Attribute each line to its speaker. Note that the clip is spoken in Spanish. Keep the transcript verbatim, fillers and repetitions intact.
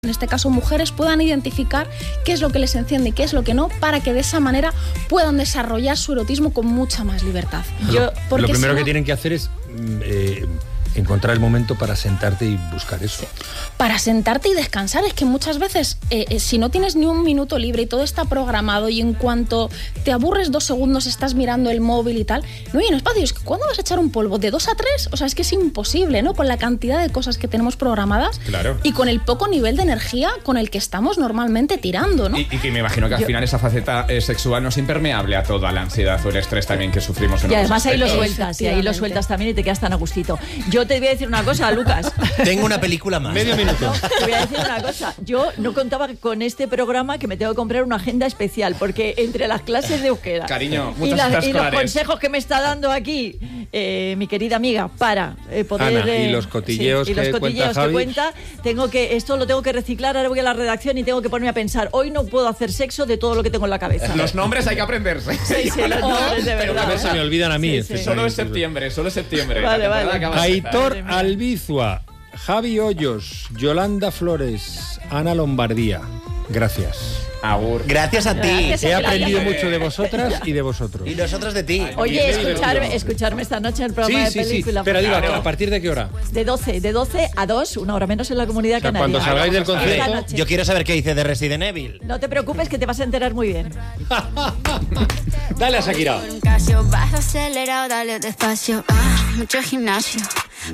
Speaker 1: en este caso mujeres, puedan identificar qué es lo que les enciende y qué es lo que no, para que de esa manera puedan desarrollar su erotismo con mucha más libertad.
Speaker 2: Yo, lo primero
Speaker 1: si no,
Speaker 2: que tienen que hacer es eh, encontrar el momento para sentarte y buscar eso.
Speaker 1: Para sentarte y descansar. Es que muchas veces, eh, eh, si no tienes ni un minuto libre y todo está programado y en cuanto te aburres dos segundos estás mirando el móvil y tal, no hay un espacio. Es que ¿cuándo vas a echar un polvo? ¿De dos a tres? O sea, es que es imposible, ¿no? Con la cantidad de cosas que tenemos programadas.
Speaker 2: Claro.
Speaker 1: Y con el poco nivel de energía con el que estamos normalmente tirando, ¿no?
Speaker 3: Y, y que me imagino que al
Speaker 1: Yo...
Speaker 3: final esa faceta eh, sexual no es impermeable a toda la ansiedad o el estrés también que sufrimos en
Speaker 4: Y además ahí lo
Speaker 3: aspectos.
Speaker 4: sueltas, y ahí lo sueltas también y te quedas tan a gustito. Yo te voy a decir una cosa, Lucas.
Speaker 5: Tengo una película más.
Speaker 2: Medio minuto.
Speaker 4: No, te voy a decir una cosa. Yo no contaba con este programa que me tengo que comprar una agenda especial, porque entre las clases de euskera
Speaker 3: Cariño,
Speaker 4: y,
Speaker 3: muchas
Speaker 4: las-
Speaker 3: citas
Speaker 4: y los
Speaker 3: escolares.
Speaker 4: consejos que me está dando aquí eh, mi querida amiga para eh, poder...
Speaker 2: Ana, y
Speaker 4: eh,
Speaker 2: los cotilleos
Speaker 4: sí, y los
Speaker 2: que
Speaker 4: cotilleos
Speaker 2: cuenta
Speaker 4: que
Speaker 2: Javi.
Speaker 4: cuenta, tengo que, esto lo tengo que reciclar, ahora voy a la redacción y tengo que ponerme a pensar, hoy no puedo hacer sexo de todo lo que tengo en la cabeza.
Speaker 3: Los nombres hay que aprenderse.
Speaker 4: Sí, sí, los nombres de
Speaker 3: Pero
Speaker 4: verdad.
Speaker 2: A ver, se me olvidan a mí.
Speaker 4: Sí, sí.
Speaker 2: efectivamente.
Speaker 3: Solo es septiembre, solo es septiembre.
Speaker 4: Vale,
Speaker 3: La temporada
Speaker 4: vale.
Speaker 3: acaba de empezar.
Speaker 2: Aitor
Speaker 4: Madre mía.
Speaker 2: Albizua, Javi Hoyos, Yolanda Flores, Ana Lombardía. Gracias.
Speaker 3: Agur.
Speaker 5: Gracias a ti.
Speaker 4: Gracias.
Speaker 2: He aprendido
Speaker 3: Gracias.
Speaker 2: mucho de vosotras y de vosotros.
Speaker 5: Y nosotros de ti.
Speaker 4: Oye,
Speaker 3: Bien
Speaker 4: escucharme,
Speaker 3: divertido.
Speaker 4: escucharme esta noche en el programa
Speaker 2: Sí,
Speaker 4: de
Speaker 2: sí, sí.
Speaker 4: película.
Speaker 2: Espera, digo,
Speaker 3: Claro.
Speaker 2: ¿a partir de qué hora?
Speaker 4: De doce, de doce a dos, una hora menos en la Comunidad
Speaker 2: O sea,
Speaker 4: Canaria.
Speaker 2: cuando salgáis del
Speaker 4: Esta
Speaker 2: concierto.
Speaker 4: noche.
Speaker 5: Yo quiero saber qué dice de Resident Evil.
Speaker 4: No te preocupes que te vas a enterar muy bien.
Speaker 2: Dale a Shakira.
Speaker 6: Por un Casio, vas acelerado, dale despacio. Ah, mucho gimnasio.